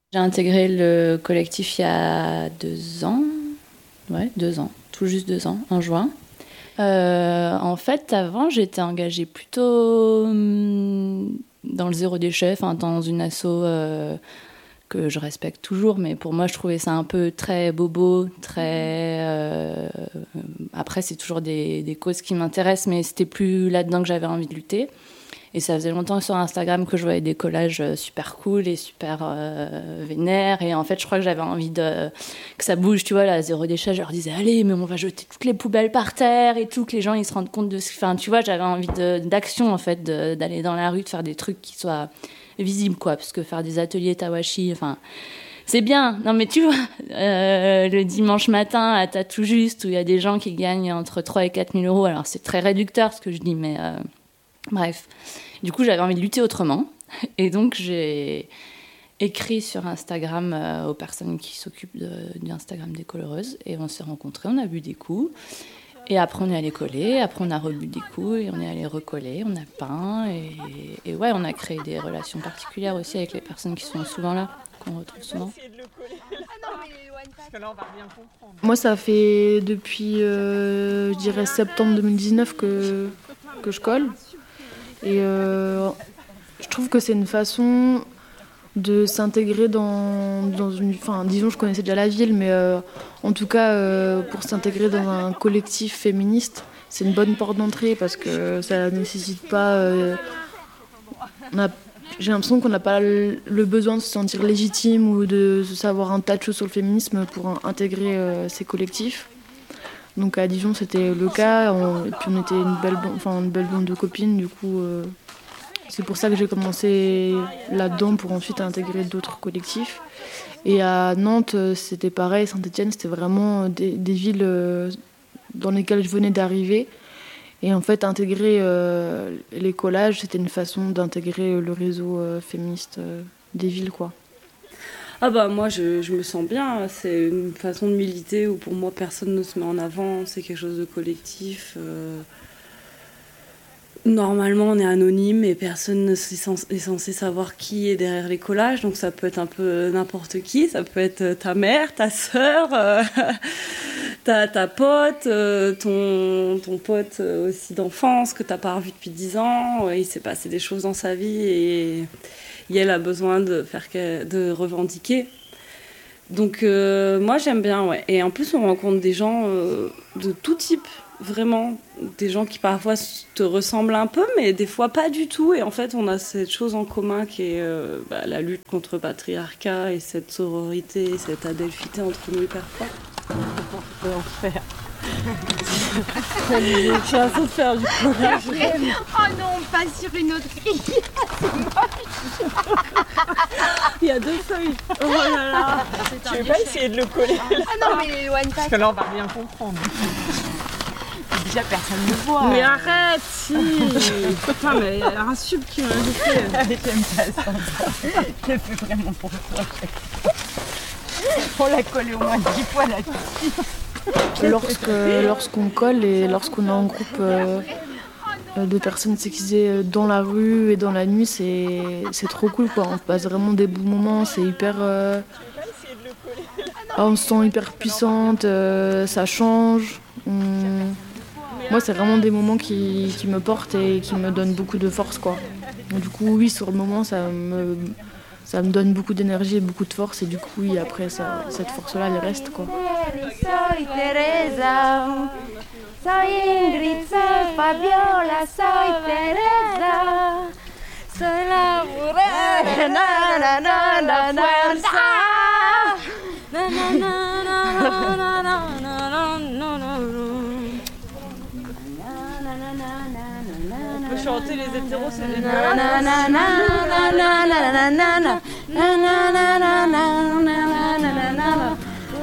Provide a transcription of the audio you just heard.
J'ai intégré le collectif il y a 2 ans. Ouais, 2 ans. Tout juste 2 ans, en juin. En fait, avant, j'étais engagée plutôt dans le zéro déchet, dans une asso que je respecte toujours, mais pour moi, je trouvais ça un peu très bobo, très... Après, c'est toujours des causes qui m'intéressent, mais c'était plus là-dedans que j'avais envie de lutter. Et ça faisait longtemps sur Instagram que je voyais des collages super cool et super vénères. Et en fait, je crois que j'avais envie que ça bouge, tu vois, là, zéro déchet. Je leur disais, allez, mais on va jeter toutes les poubelles par terre et tout, que les gens, ils se rendent compte de ce... Enfin, tu vois, j'avais envie d'action, en fait, d'aller dans la rue, de faire des trucs qui soient visibles, quoi. Parce que faire des ateliers tawashi, c'est bien. Non, mais tu vois, le dimanche matin, à T'as tout juste, où il y a des gens qui gagnent entre 3 et 4 000 euros. Alors, c'est très réducteur, ce que je dis, mais... Bref, du coup, j'avais envie de lutter autrement. Et donc, j'ai écrit sur Instagram aux personnes qui s'occupent d'Instagram des coloreuses. Et on s'est rencontrés, on a bu des coups. Et après, on est allé coller. Après, on a rebu des coups et on est allé recoller. On a peint. Et ouais, on a créé des relations particulières aussi avec les personnes qui sont souvent là, qu'on retrouve souvent. Moi, ça fait depuis, je dirais, septembre 2019 que je colle. Et je trouve que c'est une façon de s'intégrer dans une... Enfin, disons, je connaissais déjà la ville, mais en tout cas, pour s'intégrer dans un collectif féministe, c'est une bonne porte d'entrée parce que ça nécessite pas... J'ai l'impression qu'on n'a pas le besoin de se sentir légitime ou de savoir un tas de choses sur le féminisme pour intégrer ces collectifs. Donc à Dijon, c'était le cas. Et puis on était une belle bande de copines. Du coup, c'est pour ça que j'ai commencé là-dedans pour ensuite intégrer d'autres collectifs. Et à Nantes, c'était pareil. Saint-Étienne, c'était vraiment des villes dans lesquelles je venais d'arriver. Et en fait, intégrer les collages, c'était une façon d'intégrer le réseau féministe des villes, quoi. Ah bah moi je me sens bien, c'est une façon de militer où pour moi personne ne se met en avant, c'est quelque chose de collectif. Normalement on est anonyme et personne n'est censé savoir qui est derrière les collages, donc ça peut être un peu n'importe qui, ça peut être ta mère, ta sœur, ta pote, ton pote aussi d'enfance que t'as pas revu depuis 10 ans, il s'est passé des choses dans sa vie et elle a besoin de revendiquer. Donc moi j'aime bien, ouais. Et en plus on rencontre des gens de tout type, vraiment. Des gens qui parfois te ressemblent un peu, mais des fois pas du tout. Et en fait on a cette chose en commun qui est la lutte contre le patriarcat et cette sororité, cette adelphité entre nous hyper forte. On peut en faire. J'ai un saut de faire du collage. Oh non, on passe sur une autre grille. Il y a 2 feuilles. Oh là là. Tu veux pas essayer de le coller? Ah non, mais éloigne pas. Parce que là on va rien comprendre. Déjà personne ne voit. Mais arrête, si. Putain, mais il y a un sub qui m'a invité. J'aime pas ça. Je le fais vraiment pour toi. On l'a collé au moins 10 fois là-dessus. Lorsqu'on colle et lorsqu'on est en groupe de personnes sexisées dans la rue et dans la nuit, c'est trop cool, quoi. On passe vraiment des bons moments, c'est hyper... on se sent hyper puissante, ça change. Moi, c'est vraiment des moments qui me portent et qui me donnent beaucoup de force, quoi. Donc, du coup, oui, sur le moment, ça me donne beaucoup d'énergie et beaucoup de force. Et du coup, oui, après, cette force-là, elle reste, quoi. Soy Teresa, soy Ingrid, soy Fabiola, soy Teresa. Soy la mujer, na na na na na fuerza. Na na na na na na na na na. On peut chanter les hétéros, c'est des Na na na na na na na na na na na na na na.